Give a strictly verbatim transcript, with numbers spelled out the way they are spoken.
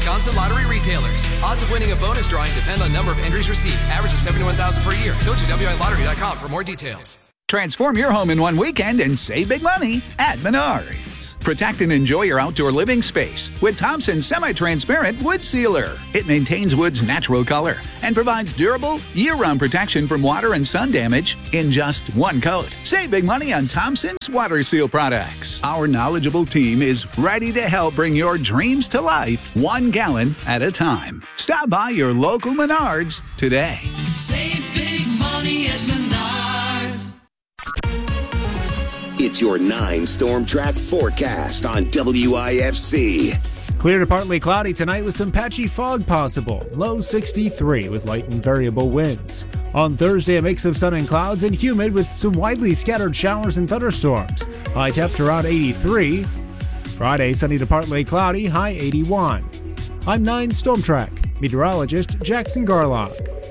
Wisconsin lottery retailers. Odds of winning a bonus drawing depend on number of entries received. Average is seventy-one thousand per year. Go to W I lottery dot com for more details. Transform your home in one weekend and save big money at Menards. Protect and enjoy your outdoor living space with Thompson Semi-Transparent Wood Sealer. It maintains wood's natural color and provides durable, year-round protection from water and sun damage in just one coat. Save big money on Thompson's Water Seal products. Our knowledgeable team is ready to help bring your dreams to life one gallon at a time. Stop by your local Menards today. Save big money at Menards. It's your nine Storm Track forecast on W I F C. Clear to partly cloudy tonight with some patchy fog possible. Low sixty-three with light and variable winds. On Thursday, a mix of sun and clouds and humid with some widely scattered showers and thunderstorms. High temps around eighty-three. Friday, sunny to partly cloudy, high eighty-one. I'm nine Storm Track meteorologist Jackson Garlock.